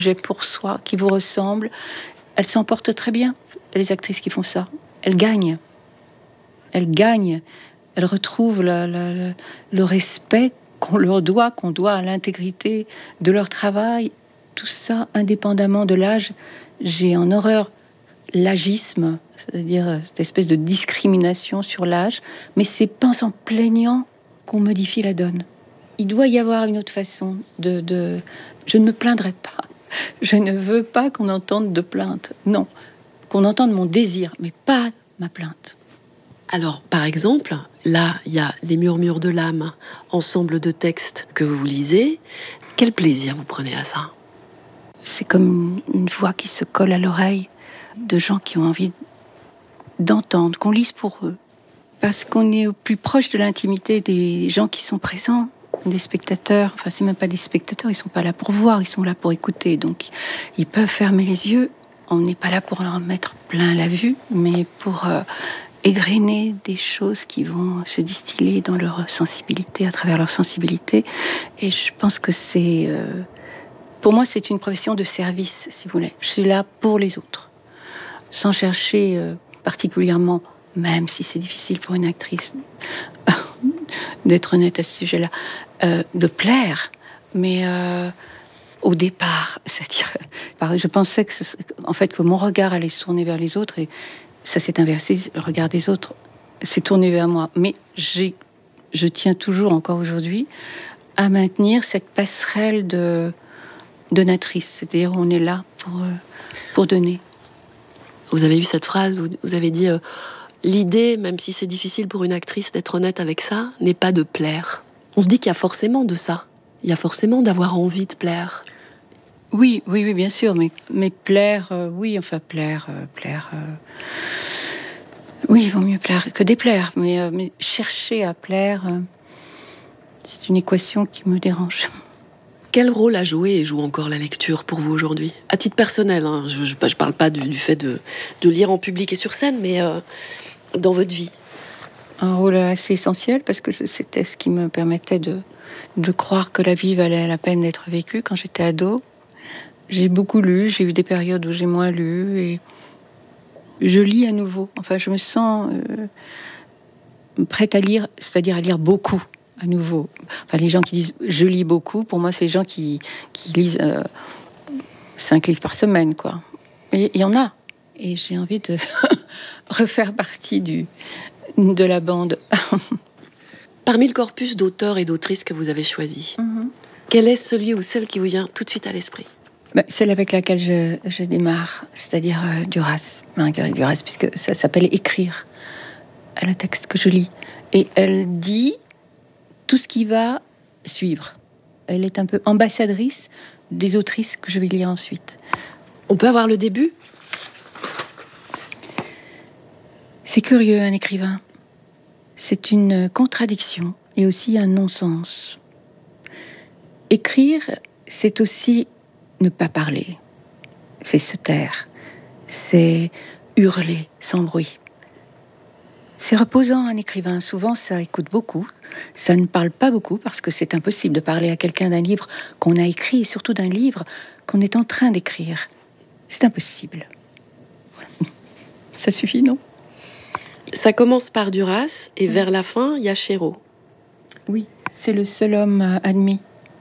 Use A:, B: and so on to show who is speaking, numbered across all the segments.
A: J'ai pour soi, qui vous ressemble. Elles s'en portent très bien, les actrices qui font ça. Elles gagnent. Elles gagnent. Elles retrouvent le respect qu'on leur doit, qu'on doit à l'intégrité de leur travail. Tout ça, indépendamment de l'âge. J'ai en horreur l'agisme, c'est-à-dire cette espèce de discrimination sur l'âge. Mais c'est pas en s'en plaignant qu'on modifie la donne. Il doit y avoir une autre façon de... Je ne me plaindrai pas. Je ne veux pas qu'on entende de plainte. Non, qu'on entende mon désir, mais pas ma plainte.
B: Alors, par exemple, là, il y a Les Murmures de l'âme, ensemble de textes que vous lisez. Quel plaisir vous prenez à ça?
A: C'est comme une voix qui se colle à l'oreille de gens qui ont envie d'entendre, qu'on lise pour eux. Parce qu'on est au plus proche de l'intimité des gens qui sont présents, des spectateurs. Enfin, c'est même pas des spectateurs, ils sont pas là pour voir, ils sont là pour écouter. Donc, ils peuvent fermer les yeux. On n'est pas là pour leur mettre plein la vue, mais pour égrener des choses qui vont se distiller dans leur sensibilité, à travers leur sensibilité. Et je pense que c'est... pour moi, c'est une profession de service, si vous voulez. Je suis là pour les autres, sans chercher particulièrement, même si c'est difficile pour une actrice d'être honnête à ce sujet-là, de plaire, mais au départ, c'est-à-dire, je pensais en fait, que mon regard allait se tourner vers les autres, et ça s'est inversé, le regard des autres s'est tourné vers moi. Mais je tiens toujours, encore aujourd'hui, à maintenir cette passerelle de donatrice, c'est-à-dire on est là pour donner.
B: Vous avez eu cette phrase, vous avez dit l'idée, même si c'est difficile pour une actrice d'être honnête avec ça, n'est pas de plaire. On se dit qu'il y a forcément de ça. Il y a forcément d'avoir envie de plaire.
A: Oui, bien sûr, mais plaire, oui, enfin plaire. Oui, il vaut mieux plaire que déplaire, mais chercher à plaire, c'est une équation qui me dérange.
B: Quel rôle a joué et joue encore la lecture pour vous aujourd'hui? À titre personnel, hein, je parle pas du fait de lire en public et sur scène, mais dans votre vie.
A: Un rôle assez essentiel, parce que c'était ce qui me permettait de croire que la vie valait la peine d'être vécue quand j'étais ado. J'ai beaucoup lu, j'ai eu des périodes où j'ai moins lu, et je lis à nouveau. Enfin, je me sens prête à lire, c'est-à-dire à lire beaucoup à nouveau. Enfin, les gens qui disent « je lis beaucoup », pour moi, c'est les gens qui lisent 5 livres par semaine, quoi. Et il y en a. Et j'ai envie de refaire partie de la bande.
B: Parmi le corpus d'auteurs et d'autrices que vous avez choisi, quel est celui ou celle qui vous vient tout de suite à l'esprit?
A: Celle avec laquelle je démarre, c'est-à-dire Duras, Marguerite Duras, puisque ça s'appelle « Écrire », le texte que je lis. Et elle dit tout ce qui va suivre. Elle est un peu ambassadrice des autrices que je vais lire ensuite.
B: On peut avoir le début?
A: C'est curieux, un écrivain. C'est une contradiction et aussi un non-sens. Écrire, c'est aussi ne pas parler. C'est se taire. C'est hurler sans bruit. C'est reposant, un écrivain. Souvent, ça écoute beaucoup. Ça ne parle pas beaucoup parce que c'est impossible de parler à quelqu'un d'un livre qu'on a écrit, et surtout d'un livre qu'on est en train d'écrire. C'est impossible. Ça suffit, non?
B: Ça commence par Duras et vers la fin, il y a Chéreau.
A: Oui, c'est le seul homme admis.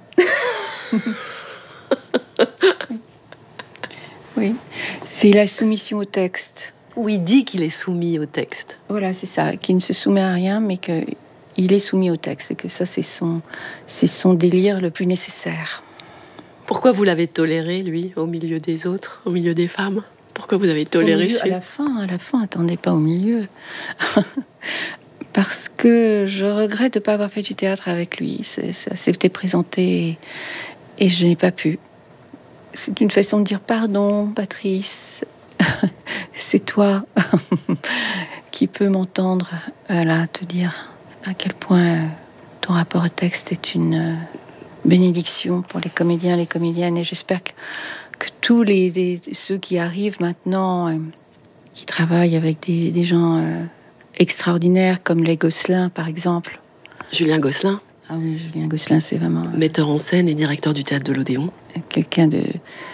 A: Oui, c'est la soumission au texte.
B: Où il dit qu'il est soumis au texte.
A: Voilà, c'est ça, qu'il ne se soumet à rien, mais qu'il est soumis au texte, et que ça, c'est son délire le plus nécessaire.
B: Pourquoi vous l'avez toléré, lui, au milieu des autres, au milieu des femmes? Pourquoi vous avez toléré
A: à la fin, attendez, pas au milieu. Parce que je regrette de ne pas avoir fait du théâtre avec lui. Ça s'était présenté et je n'ai pas pu. C'est une façon de dire pardon, Patrice. C'est toi qui peux m'entendre là te dire à quel point ton rapport au texte est une bénédiction pour les comédiens, les comédiennes. Et j'espère que tous ceux qui arrivent maintenant, qui travaillent avec des gens extraordinaires, comme les Gosselin, par exemple.
B: Julien Gosselin.
A: Ah oui, Julien Gosselin, c'est vraiment...
B: metteur en scène et directeur du théâtre de l'Odéon.
A: Quelqu'un